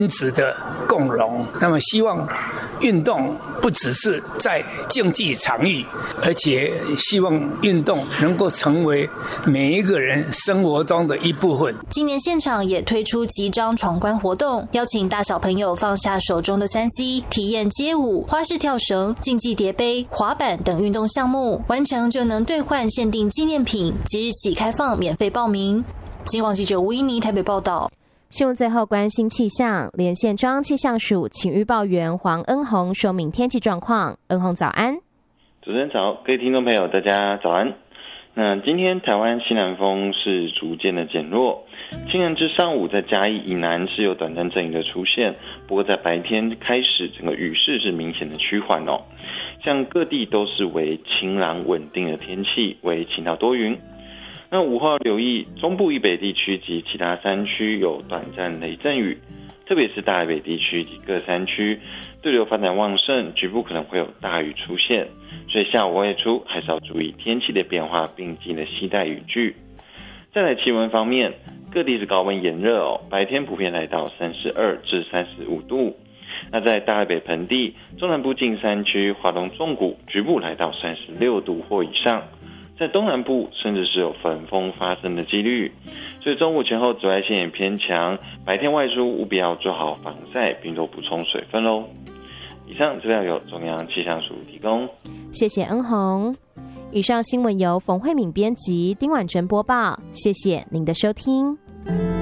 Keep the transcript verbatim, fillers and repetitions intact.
子的共荣。那么希望运动不只是在竞技场域，而且希望运动能够成为每一个人生活中的一部分。 今年现场也推出集章闯关活动，邀请大小朋友放下手中的三 C， 体验街舞、花式跳绳、竞技叠杯、滑板等运动项目，完成就能兑换限定纪念品。即日起开放免费报名。今晚记者吴依妮台北报道。 新闻最后关心气象，连线中央气象署请预报员黄恩宏说明天气状况。恩宏早安。 主持人早，各位听众朋友大家早安。那今天台湾西南风是逐渐的减弱，清晨至上午在嘉义以南是有短暂阵雨的出现，不过在白天开始整个雨势是明显的趋缓哦，像各地都是为晴朗稳定的天气，为晴到多云。那午后留意中部以北地区及其他山区有短暂雷阵雨，特别是大台北地区及各山区对流发展旺盛，局部可能会有大雨出现，所以下午外出还是要注意天气的变化，并记得携带雨具。再来气温方面，各地是高温炎热哦，白天普遍来到三十二至三十五度。那在大台北盆地、中南部近山区、华东纵谷局部来到三十六度或以上。在东南部甚至是有焚风发生的几率，所以中午前后紫外线也偏强，白天外出务必要做好防晒，并多补充水分咯。以上资料由中央气象署提供， 谢谢恩宏。以上新闻由冯慧敏编辑，丁婉珍播报，谢谢您的收听。